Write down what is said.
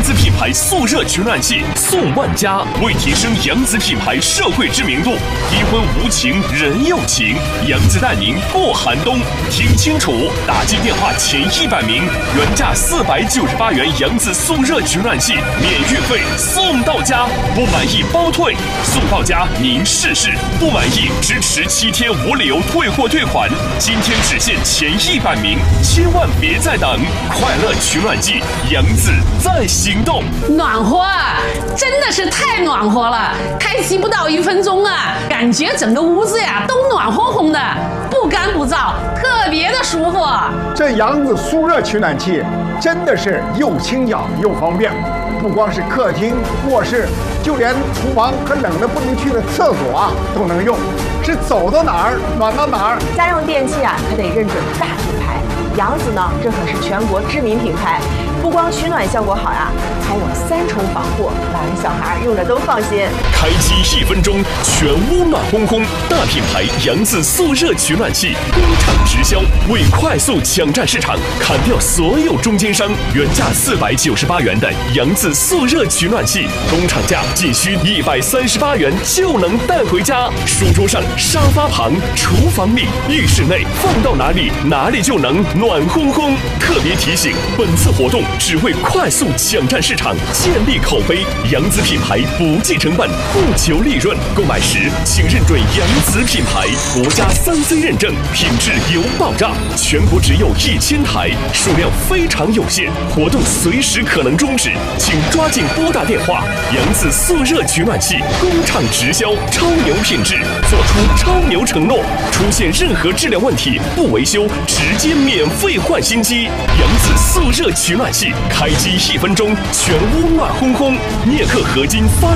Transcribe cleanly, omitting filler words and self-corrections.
子品牌速热取暖器送万家，为提升扬子品牌社会知名度，离婚无情人有情，扬子带您过寒冬。听清楚，打进电话前100名，原价498元扬子速热取暖器免运费送到家，不满意包退，送到家您试试，不满意支持7天无理由退货退款。今天只限前100名，千万别再等！快乐取暖季，扬子在行动。 暖和啊，真的是太暖和了！开机不到1分钟啊，感觉整个屋子呀都暖烘烘的，不干不燥，特别的舒服。 这扬子速热取暖器真的是又轻巧又方便，不光是客厅、卧室，就连厨房和冷的不能去的厕所啊都能用，是走到哪儿暖到哪儿。 家用电器啊，可得认准大品牌。扬子呢，这可是全国知名品牌，不光取暖效果好呀，还有3重防护，大人小孩用着都放心。 开机1分钟，全屋暖烘烘。大品牌扬子速热取暖器，工厂直销，为快速抢占市场，砍掉所有中间商。原价498元的扬子速热取暖器，工厂价仅需138元就能带回家。书桌上、沙发旁、厨房里、浴室内，放到哪里哪里就能暖烘烘。特别提醒，本次活动只为快速抢占市场，建立口碑。扬子品牌不计成本，不求利润。购买时请认准扬子品牌，国家3C 认证，品质有保障。全国只有1000台，数量非常有限，活动随时可能终止，请抓紧拨打电话。扬子速热取暖器，工厂直销，超牛品质，做出超牛承诺。出现任何质量问题，不维修，直接免费换新机。扬子速热取暖器，开机1分钟，全屋暖烘烘。镍克合金发